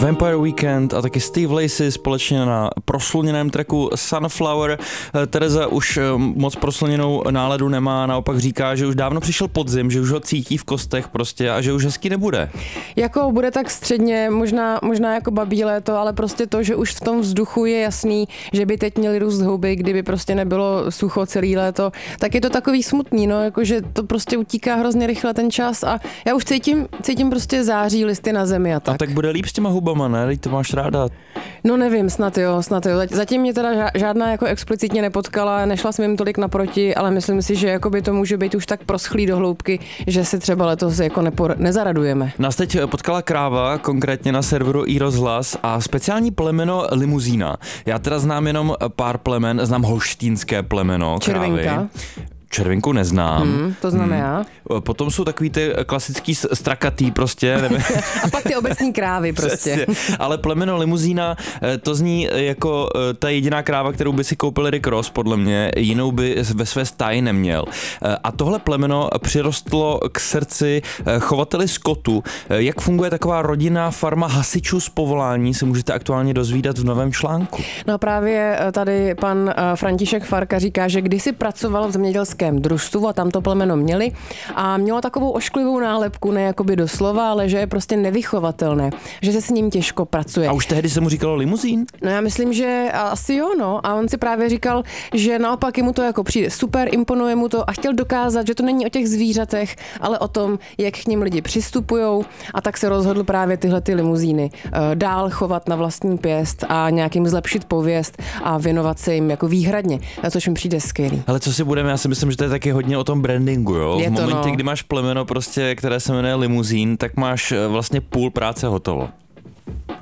Vampire Weekend a taky Steve Lacy společně na prosluněném tracku Sunflower. Tereza už moc prosluněnou náladu nemá, naopak říká, že už dávno přišel podzim, že už ho cítí v kostech prostě a že už hezky nebude. Jako bude tak středně, možná jako babí léto, ale prostě to, že už v tom vzduchu je jasný, že by teď měly růst houby, kdyby prostě nebylo sucho celý léto, tak je to takový smutný, no, jakože to prostě utíká hrozně rychle ten čas a já už cítím prostě září, listy na zemi a tak. A tak bude líp s těma hubama, ne? Teď to máš ráda. No nevím, snad jo. Zatím mě teda žádná jako explicitně nepotkala, nešla jsem jim tolik naproti, ale myslím si, že jakoby to může být už tak proschlý do hloubky, že si třeba letos jako nezaradujeme. Nás teď potkala kráva, konkrétně na serveru iRozhlas a speciální plemeno limuzína. Já teda znám jenom pár plemen, znám holštínské plemeno krávy. Červinka. Červinku neznám. To znám já. Potom jsou takový ty klasický strakatý prostě. A pak ty obecní krávy prostě. Přesně. Ale plemeno limuzína, to zní jako ta jediná kráva, kterou by si koupil Rick Ross, podle mě, jinou by ve své stáji neměl. A tohle plemeno přirostlo k srdci chovateli skotu. Jak funguje taková rodinná farma hasičů z povolání, se můžete aktuálně dozvídat v novém článku. No právě tady pan František Farka říká, že kdysi pracoval v zemědělském družstvu a tam to plemeno měli a mělo takovou ošklivou nálepku, ne jakoby doslova, ale že je prostě nevychovatelné, že se s ním těžko pracuje. A už tehdy se mu říkalo limuzín? No já myslím, že asi jo, no. A on si právě říkal, že naopak mu to jako přijde super, imponuje mu to a chtěl dokázat, že to není o těch zvířatech, ale o tom, jak k nim lidi přistupujou a tak se rozhodl právě tyhle ty limuzíny dál chovat na vlastní pěst a nějakým zlepšit pověst a věnovat se jim jako výhradně, což mi přijde skvělý. Ale co si budeme, já si myslím, že to je taky hodně o tom brandingu, jo? V momentě, kdy máš plemeno prostě, které se jmenuje limuzín, tak máš vlastně půl práce hotovo.